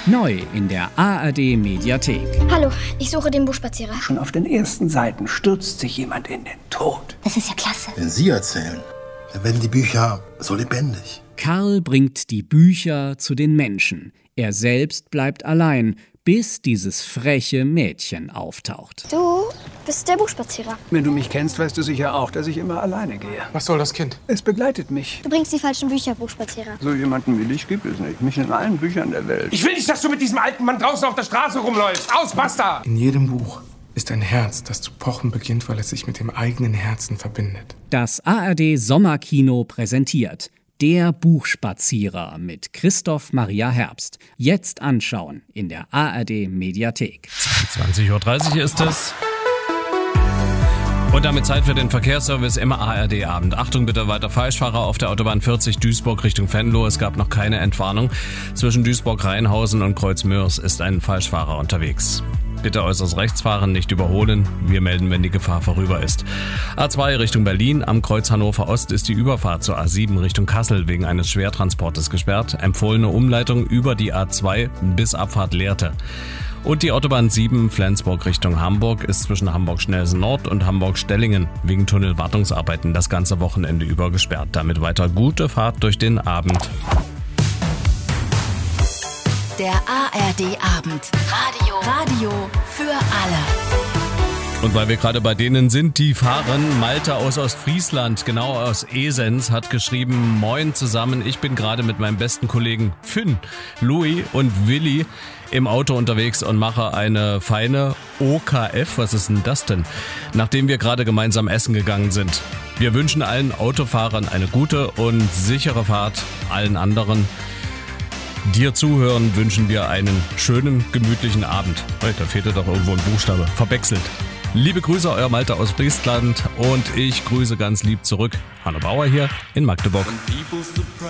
Neu in der ARD Mediathek. Hallo, ich suche den Buchspazierer. Schon auf den ersten Seiten stürzt sich jemand in den Tod. Das ist ja klasse. Wenn Sie erzählen, dann werden die Bücher so lebendig. Karl bringt die Bücher zu den Menschen. Er selbst bleibt allein, bis dieses freche Mädchen auftaucht. Du bist der Buchspazierer. Wenn du mich kennst, weißt du sicher auch, dass ich immer alleine gehe. Was soll das Kind? Es begleitet mich. Du bringst die falschen Bücher, Buchspazierer. So jemanden wie dich gibt es nicht. Mich in allen Büchern der Welt. Ich will nicht, dass du mit diesem alten Mann draußen auf der Straße rumläufst. Aus, basta! In jedem Buch ist ein Herz, das zu pochen beginnt, weil es sich mit dem eigenen Herzen verbindet. Das ARD Sommerkino präsentiert Der Buchspazierer mit Christoph Maria Herbst. Jetzt anschauen in der ARD Mediathek. 20:30 Uhr ist es. Und damit Zeit für den Verkehrsservice im ARD-Abend. Achtung bitte, weiter Falschfahrer auf der Autobahn 40 Duisburg Richtung Venlo. Es gab noch keine Entwarnung. Zwischen Duisburg-Rheinhausen und Kreuzmörs ist ein Falschfahrer unterwegs. Bitte äußerst rechts fahren, nicht überholen. Wir melden, wenn die Gefahr vorüber ist. A2 Richtung Berlin. Am Kreuz Hannover Ost ist die Überfahrt zur A7 Richtung Kassel wegen eines Schwertransportes gesperrt. Empfohlene Umleitung über die A2 bis Abfahrt Lehrte. Und die Autobahn 7 Flensburg Richtung Hamburg ist zwischen Hamburg-Schnellsen Nord und Hamburg-Stellingen wegen Tunnelwartungsarbeiten das ganze Wochenende über gesperrt. Damit weiter gute Fahrt durch den Abend. Der ARD-Abend. Radio für alle. Und weil wir gerade bei denen sind, die fahren, Malte aus Ostfriesland, genau aus Esens, hat geschrieben: Moin zusammen, ich bin gerade mit meinem besten Kollegen Finn, Louis und Willi im Auto unterwegs und mache eine feine OKF, was ist denn das denn? Nachdem wir gerade gemeinsam essen gegangen sind. Wir wünschen allen Autofahrern eine gute und sichere Fahrt, allen anderen. Dir zuhören wünschen wir einen schönen, gemütlichen Abend. Hey, da fehlte doch irgendwo ein Buchstabe. Verwechselt. Liebe Grüße, euer Malte aus Friesland und ich grüße ganz lieb zurück. Hanno Bauer hier in Magdeburg.